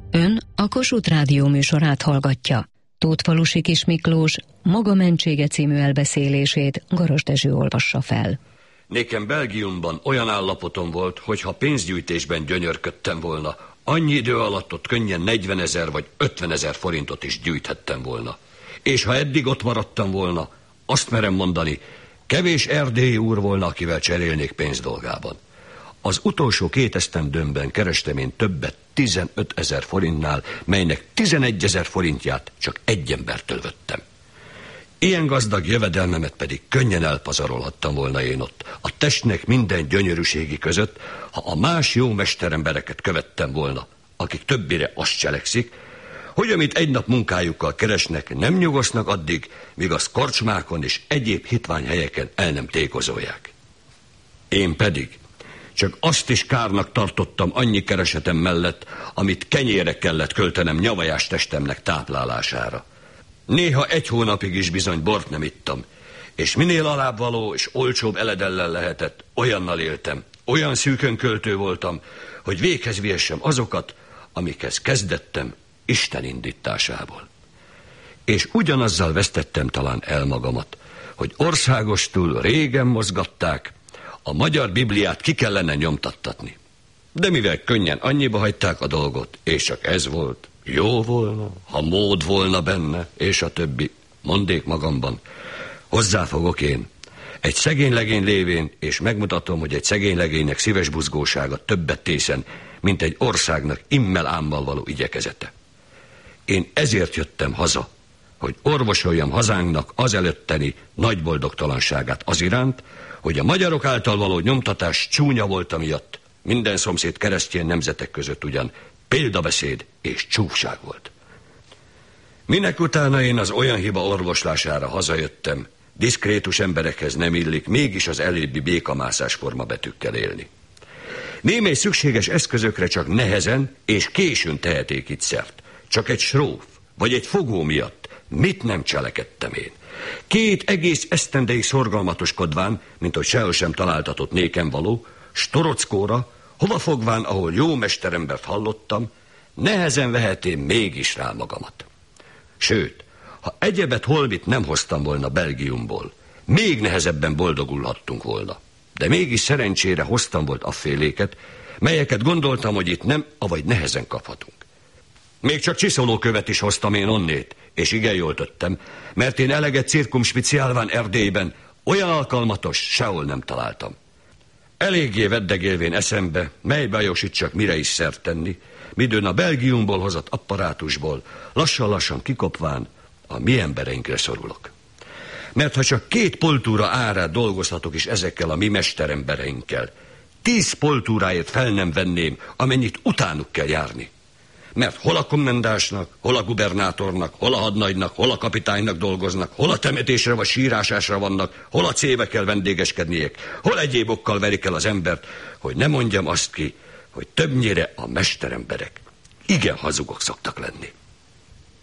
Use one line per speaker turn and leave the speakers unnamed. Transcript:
Ön a Kossuth Rádió műsorát hallgatja. Tótfalusi Kis Miklós Maga mentsége című elbeszélését Garas Dezső olvassa fel.
Nékem Belgiumban olyan állapotom volt, hogy ha pénzgyűjtésben gyönyörködtem volna, annyi idő alatt ott könnyen 40 000 vagy 50 000 forintot is gyűjthettem volna. És ha eddig ott maradtam volna, azt merem mondani, kevés erdélyi úr volna, akivel cserélnék pénzdolgában. Az utolsó 2 esztendőmben kerestem én többet 15 000 forintnál, melynek 11 000 forintját csak egy embertől vettem. Ilyen gazdag jövedelmemet pedig könnyen elpazarolhattam volna én ott, a testnek minden gyönyörűségi között, ha a más jó mesterembereket követtem volna, akik többire azt cselekszik, hogy amit egy nap munkájukkal keresnek, nem nyugosznak addig, míg az korcsmákon és egyéb hitványhelyeken el nem tékozolják. Én pedig csak azt is kárnak tartottam annyi keresetem mellett, amit kenyére kellett költenem nyavajás testemnek táplálására. Néha 1 hónapig is bizony bort nem ittam, és minél alábbvaló és olcsóbb eledellel lehetett, olyannal éltem, olyan szűkön költő voltam, hogy véghez vihessem azokat, amikhez kezdettem Isten indításából. És ugyanazzal vesztettem talán el magamat, hogy országostul régen mozgatták, a magyar Bibliát ki kellene nyomtattatni. De mivel könnyen annyiba hagyták a dolgot, és csak ez volt, jó volna, ha mód volna benne, és a többi, mondék magamban, hozzáfogok én, egy szegény legény lévén, és megmutatom, hogy egy szegény legénynek szíves buzgósága többet tészen, mint egy országnak immel ámmal való igyekezete. Én ezért jöttem haza, hogy orvosoljam hazánknak az előtteni nagy boldogtalanságát az iránt, hogy a magyarok által való nyomtatás csúnya volt amiatt, minden szomszéd keresztény nemzetek között ugyan példabeszéd és csúfság volt. Minek utána én az olyan hiba orvoslására hazajöttem, diszkrétus emberekhez nem illik mégis az elébbi békamászás formabetűkkel élni. Némely szükséges eszközökre csak nehezen és későn teheték itt szert. Csak egy sróf vagy egy fogó miatt mit nem cselekedtem én? 2 egész esztendeig szorgalmatoskodván, mint hogy sehol sem találtatott nékem való, Storockóra, hova fogván, ahol jó mesterembert hallottam, nehezen vehetém mégis rá magamat. Sőt, ha egyebet holmit nem hoztam volna Belgiumból, még nehezebben boldogulhattunk volna. De mégis szerencsére hoztam volt afféléket, melyeket gondoltam, hogy itt nem, avagy nehezen kaphatunk. Még csak csiszolókövet is hoztam én onnét, és igen jól tettem, mert én eleget cirkumspeciálván Erdélyben olyan alkalmatos sehol nem találtam. Eléggé veddegélvén eszembe, mely bajosítsak mire is szert tenni, midőn a Belgiumból hozott apparátusból lassan-lassan kikopván a mi embereinkre szorulok. Mert ha csak 2 poltúra árát dolgozhatok is ezekkel a mi mesterembereinkkel, 10 poltúráért fel nem venném, amennyit utánuk kell járni. Mert hol a kommendásnak, hol a gubernátornak, hol a hadnagynak, hol a kapitánynak dolgoznak, hol a temetésre vagy sírásásra vannak, hol a cébe kell vendégeskedniek, hol egyéb okkal verik el az embert, hogy ne mondjam azt ki, hogy többnyire a mesteremberek igen hazugok szoktak lenni.